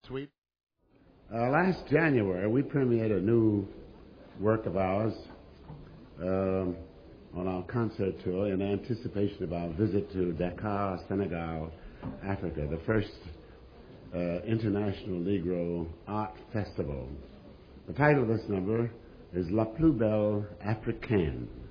Sweet. Last January, we premiered a new work of ours on our concert tour in anticipation of our visit to Dakar, Senegal, Africa, the first International Negro Art Festival. The title of this number is La Plus Belle Africaine.